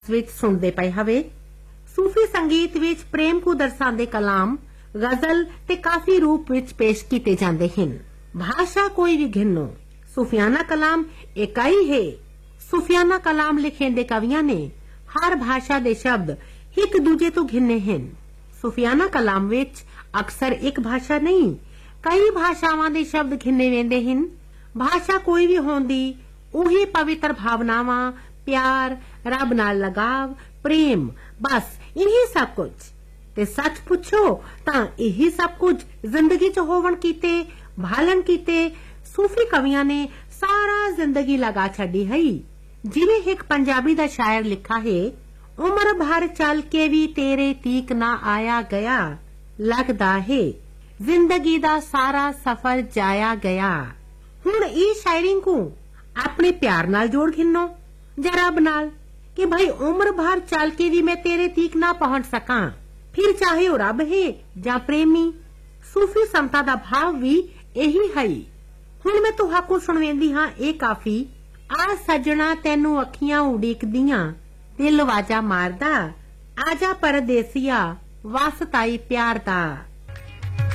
ਵਿੱਚ ਸੁਣਦੇ ਪਏ ਹਵੇ। ਸੂਫੀ ਸੰਗੀਤ ਵਿੱਚ ਪ੍ਰੇਮ ਨੂੰ ਦਰਸਾਉਂਦੇ ਕਲਾਮ ਗਜ਼ਲ ਤੇ ਕਾਫੀ ਰੂਪ ਵਿੱਚ ਪੇਸ਼ ਕੀਤੇ ਜਾਂਦੇ ਹਨ। ਭਾਸ਼ਾ ਕੋਈ ਵੀ ਘਿੰਨੋ, ਸੂਫੀਆਨਾ ਕਲਾਮ ਇਕਾਈ ਹੈ। ਸੂਫੀਆਨਾ ਕਲਾਮ ਲਿਖਣ ਦੇ ਕਵੀਆਂ ਨੇ ਹਰ ਭਾਸ਼ਾ ਦੇ ਸ਼ਬਦ ਇੱਕ ਦੂਜੇ ਤੋਂ ਘਿੰਨੇ ਹਨ। ਸੂਫੀਆਨਾ ਕਲਾਮ ਵਿੱਚ ਅਕਸਰ ਇੱਕ ਭਾਸ਼ਾ ਨਹੀਂ, ਕਈ ਭਾਸ਼ਾਵਾਂ ਦੇ ਸ਼ਬਦ ਘਿੰਨੇ ਵੇਂਦੇ ਹਨ। ਭਾਸ਼ਾ ਕੋਈ ਵੀ ਹੁੰਦੀ, ਉਹੀ ਪਵਿੱਤਰ ਭਾਵਨਾਵਾਂ, ਪਿਆਰ, ਰੱਬ ਨਾਲ ਲਗਾਵ, ਪ੍ਰੇਮ, ਬਸ ਇਹੀ ਸਭ ਕੁਝ। ਤੇ ਸੱਚ ਪੁੱਛੋ ਤਾਂ ਇਹੀ ਸਭ ਕੁਝ ਜ਼ਿੰਦਗੀ 'ਚ ਹੋਵਣ ਕੀਤੇ, ਭਾਲਣ ਕੀਤੇ ਸੂਫੀ ਕਵੀਆਂ ਨੇ ਸਾਰਾ ਜ਼ਿੰਦਗੀ ਲਗਾ ਛੱਡੀ ਹੈ। ਜਿਵੇਂ ਇੱਕ ਪੰਜਾਬੀ ਦਾ ਸ਼ਾਇਰ ਲਿਖਾ ਹੈ, ਉਮਰ ਭਰ ਚੱਲ ਕੇ ਵੀ ਤੇਰੇ ਤੀਕ ਨਾ ਆਇਆ ਗਿਆ, ਲੱਗਦਾ ਹੈ ਜ਼ਿੰਦਗੀ ਦਾ ਸਾਰਾ ਸਫ਼ਰ ਜਾਇਆ ਗਿਆ। ਹੁਣ ਇਹ ਸ਼ਾਇਰੀ ਨੂੰ ਆਪਣੇ ਪਿਆਰ ਨਾਲ ਜੋੜ ਘਿੰਨੋ ਜਾਂ ਰੱਬ ਨਾਲ ਕਿ ਭਾਈ ਉਮਰ ਭਰ ਚੱਲ ਕੇ ਵੀ ਮੈਂ ਤੇਰੇ ਤੀਕ ਨਾ ਪਹੁੰਚ ਸਕਾਂ, ਫਿਰ ਚਾਹੇ ਉਹ ਰੱਬ ਹੈ ਜਾਂ ਪ੍ਰੇਮੀ। ਸੂਫੀ ਸੰਤਾਂ ਦਾ ਭਾਵ ਵੀ ਇਹੀ ਹੈ। ਹੁਣ ਮੈਂ ਤੁਹਾਨੂੰ ਸੁਣਾਉਂਦੀ ਹਾਂ ਇਹ ਕਾਫੀ। ਆ ਸੱਜਣਾ ਤੈਨੂੰ ਅੱਖੀਆਂ ਉਡੀਕਦੀਆਂ, ਦਿਲ ਵਾਜਾ ਮਾਰਦਾ, ਆਜਾ ਪਰਦੇਸੀਆ ਵਾਸਤਾਈ ਪਿਆਰ ਦਾ।